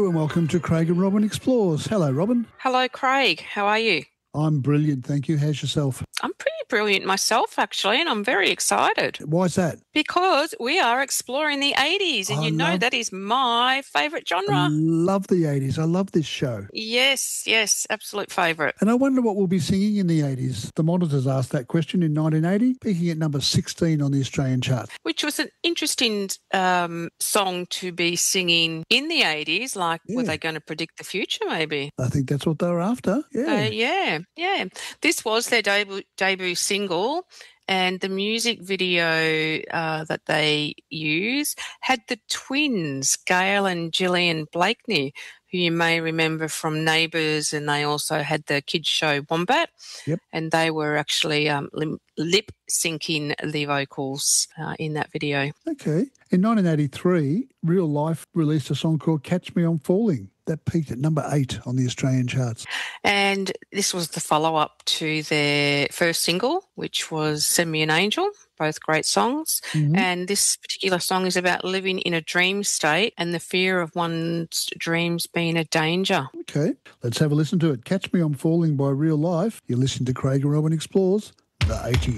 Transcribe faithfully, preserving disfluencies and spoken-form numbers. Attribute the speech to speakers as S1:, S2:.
S1: and welcome to Craig and Robin Explores. Hello, Robin.
S2: Hello, Craig. How are you?
S1: I'm brilliant, thank you. How's yourself?
S2: I'm pretty brilliant myself, actually, and I'm very excited.
S1: Why's that?
S2: Because we are exploring the eighties, and
S1: I
S2: you know
S1: love-
S2: that is my favourite
S1: I
S2: genre.
S1: love the eighties. I love this show.
S2: Yes, yes, absolute favourite.
S1: And I wonder what we'll be singing in the eighties. The Monitors asked that question in nineteen eighty, peaking at number sixteen on the Australian chart.
S2: Which was an interesting um, song to be singing in the eighties. Like, were
S1: Yeah.
S2: they going to predict the future, maybe?
S1: I think that's what they were after. Yeah.
S2: Uh, yeah, yeah. This was their debut, debut single, and the music video uh, that they use had the twins, Gail and Gillian Blakeney, who you may remember from Neighbours, and they also had the kids show Wombat.
S1: Yep.
S2: And they were actually um, lim- lip syncing the vocals uh, in that video.
S1: Okay. In nineteen eighty-three, Real Life released a song called Catch Me I'm Falling. That peaked at number eight on the Australian charts.
S2: And this was the follow-up to their first single, which was Send Me an Angel, both great songs.
S1: Mhm.
S2: And this particular song is about living in a dream state and the fear of one's dreams being a danger.
S1: Okay, let's have a listen to it. Catch Me I'm Falling by Real Life. You're listening to Craig and Robin Explores the eighties.